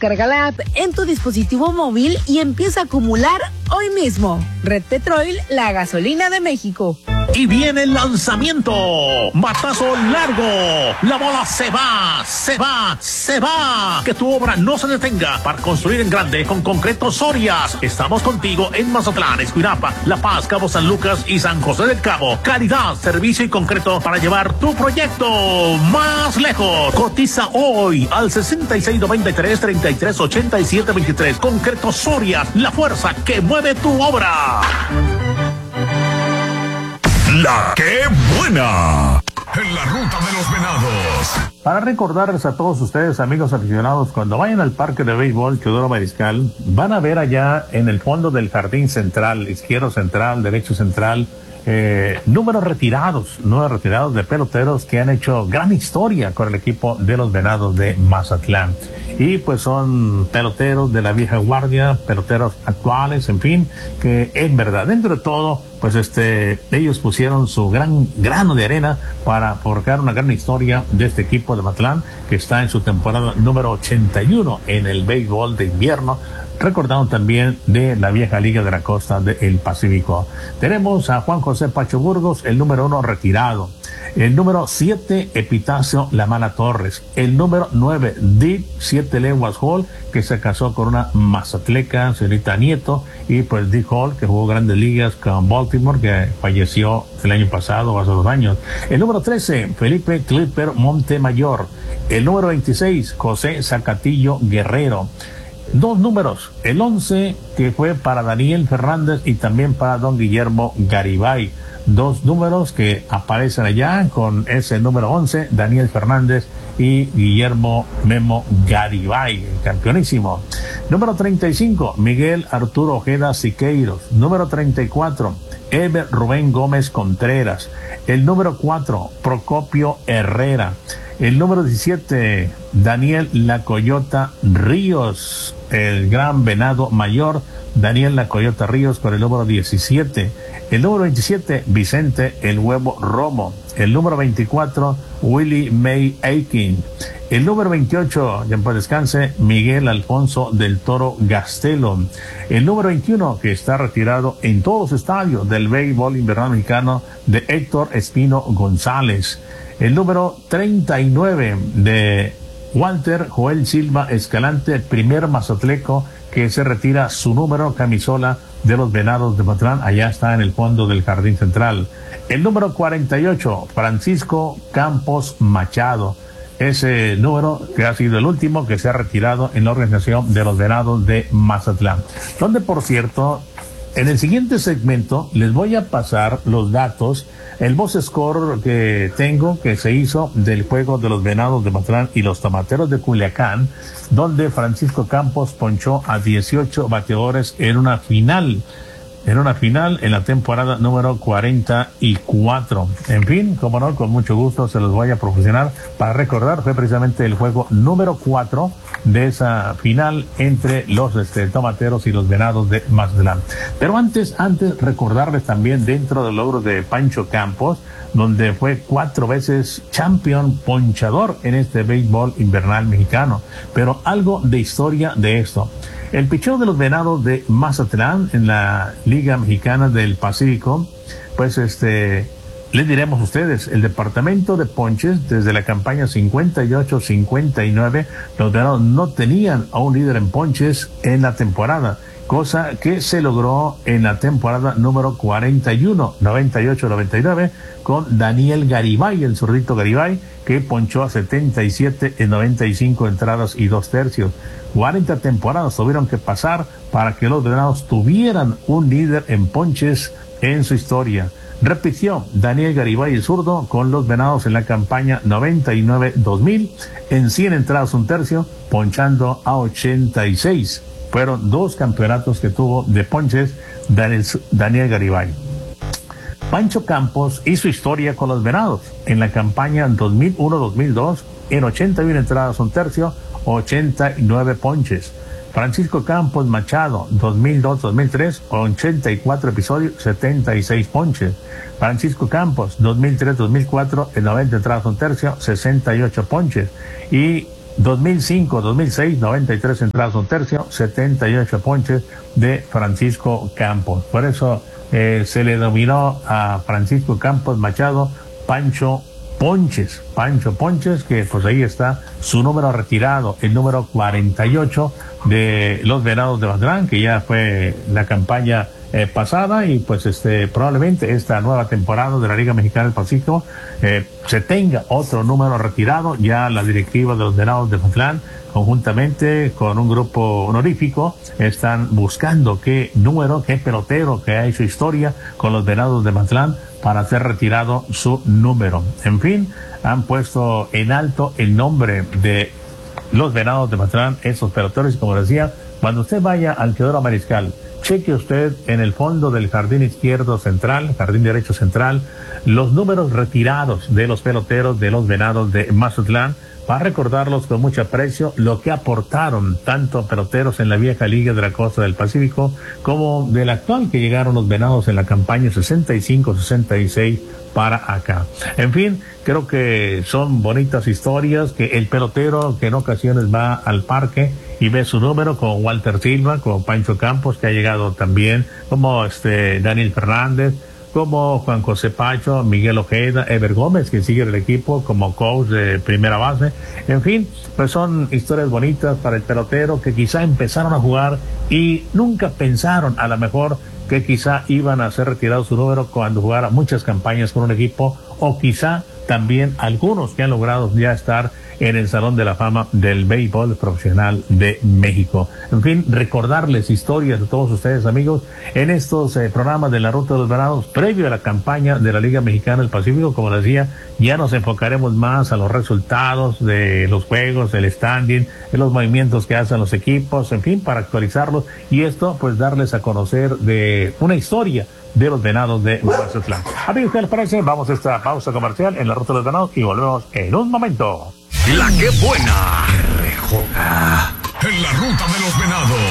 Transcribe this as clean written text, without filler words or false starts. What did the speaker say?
Descarga la app en tu dispositivo móvil y empieza a acumular hoy mismo. Red Petrol, la gasolina de México. Y viene el lanzamiento. Matazo largo. La bola se va, se va, se va. Que tu obra no se detenga para construir en grande con Concreto Sorias. Estamos contigo en Mazatlán, Escuinapa, La Paz, Cabo San Lucas y San José del Cabo. Calidad, servicio y concreto para llevar tu proyecto más lejos. Cotiza hoy al 6693-338723. Concreto Sorias, la fuerza que mueve tu obra. La que buena. En la ruta de los venados. Para recordarles a todos ustedes, amigos aficionados, cuando vayan al parque de béisbol Teodoro Mariscal, van a ver allá en el fondo del jardín central, izquierdo central, derecho central, números retirados de peloteros que han hecho gran historia con el equipo de los Venados de Mazatlán. Y pues son peloteros de la vieja guardia, peloteros actuales, en fin, que en verdad, dentro de todo, pues ellos pusieron su gran grano de arena para forjar una gran historia de este equipo de Mazatlán, que está en su temporada número 81 en el béisbol de invierno, recordando también de la vieja Liga de la Costa del Pacífico. Tenemos a Juan José Pacho Burgos, el número 1 retirado. El número 7, Epitacio La Mala Torres. El número 9, Dick 7 Leguas Hall, que se casó con una mazatleca, señorita Nieto, y pues Dick Hall, que jugó grandes ligas con Baltimore, que falleció el año pasado, hace 2 años. El número 13, Felipe Clipper Montemayor. El número 26, José Zacatillo Guerrero. 2 números, el 11 que fue para Daniel Fernández y también para don Guillermo Garibay. 2 números que aparecen allá con ese número 11, Daniel Fernández y Guillermo Memo Garibay, el campeonísimo. Número 35, Miguel Arturo Ojeda Siqueiros. Número 34, Eber Rubén Gómez Contreras. El número 4, Procopio Herrera. El número 17, Daniel La Coyota Ríos, el gran venado mayor, Daniel La Coyota Ríos con el número 17. El número 27, Vicente El Huevo Romo. El número 24, Willie May Aikin. El número 28, ya en paz descanse, Miguel Alfonso del Toro Gastelo. El número 21, que está retirado en todos los estadios del béisbol invernal mexicano, de Héctor Espino González. El número 39 de Walter Joel Silva Escalante, el primer mazatleco que se retira su número, camisola de los Venados de Mazatlán, allá está en el fondo del jardín central. El número 48, Francisco Campos Machado, ese número que ha sido el último que se ha retirado en la organización de los Venados de Mazatlán. Donde, por cierto, en el siguiente segmento les voy a pasar los datos, el box score que tengo, que se hizo del juego de los Venados de Mazatlán y los Tomateros de Culiacán, donde Francisco Campos ponchó a 18 bateadores en una final en la temporada número 44. En fin, como no, con mucho gusto se los voy a proporcionar para recordar, fue precisamente el juego número 4 de esa final entre los Tomateros y los Venados de Mazatlán. Pero antes recordarles también dentro del logro de Pancho Campos, donde fue 4 veces champion ponchador en este béisbol invernal mexicano. Pero algo de historia de esto. El picheo de los Venados de Mazatlán en la Liga Mexicana del Pacífico, pues les diremos a ustedes, el departamento de ponches desde la campaña 58-59, los Venados no tenían a un líder en ponches en la temporada, cosa que se logró en la temporada número 41, 98-99, con Daniel Garibay, el zurdito Garibay, que ponchó a 77 en 95 entradas y 2 tercios. 40 temporadas tuvieron que pasar para que los Venados tuvieran un líder en ponches en su historia. Repitió Daniel Garibay el zurdo con los Venados en la campaña 99-2000 en 100 entradas 1 tercio, ponchando a 86. Fueron 2 campeonatos que tuvo de ponches Daniel Garibay. Pancho Campos hizo historia con los Venados en la campaña 2001-2002 en 81 entradas 1 tercio, 89 ponches. Francisco Campos Machado, 2002-2003, 84 episodios, 76 ponches. Francisco Campos, 2003-2004, en 90 entradas 1 tercio, 68 ponches. Y 2005, 2006, 93 entradas, un tercio, 78 ponches de Francisco Campos. Por eso se le denominó a Francisco Campos Machado Pancho Ponches, que pues ahí está su número retirado, el número 48 de los Venados de Mazatlán, que ya fue la campaña pasada, y pues probablemente esta nueva temporada de la Liga Mexicana del Pacífico se tenga otro número retirado. Ya la directiva de los Venados de Mazatlán, conjuntamente con un grupo honorífico, están buscando qué pelotero que ha hecho historia con los Venados de Mazatlán para ser retirado su número. En fin, han puesto en alto el nombre de los Venados de Mazatlán, esos peloteros, y como decía, cuando usted vaya al Teodoro Mariscal, cheque usted en el fondo del jardín izquierdo central, jardín derecho central, los números retirados de los peloteros de los Venados de Mazatlán, para recordarlos con mucho aprecio, lo que aportaron tanto peloteros en la vieja Liga de la Costa del Pacífico como del actual que llegaron los Venados en la campaña 65-66 para acá. En fin, creo que son bonitas historias, que el pelotero que en ocasiones va al parque y ve su número, con Walter Silva, como Pancho Campos, que ha llegado también, como Daniel Fernández, como Juan José Pacho, Miguel Ojeda, Ever Gómez, que sigue en el equipo como coach de primera base. En fin, pues son historias bonitas para el pelotero que quizá empezaron a jugar y nunca pensaron a lo mejor que quizá iban a ser retirados su número cuando jugara muchas campañas con un equipo, o quizá también algunos que han logrado ya estar en el Salón de la Fama del Béisbol Profesional de México. En fin, recordarles historias de todos ustedes, amigos, en estos programas de la Ruta de los Venados, previo a la campaña de la Liga Mexicana del Pacífico. Como decía, ya nos enfocaremos más a los resultados de los juegos, el standing, en los movimientos que hacen los equipos, en fin, para actualizarlos, y esto, pues, darles a conocer de una historia de los Venados de Mazatlán. Amigos, ¿qué les parece? Vamos a esta pausa comercial en la Ruta de los Venados y volvemos en un momento. La que buena. RJ. En la Ruta de los Venados.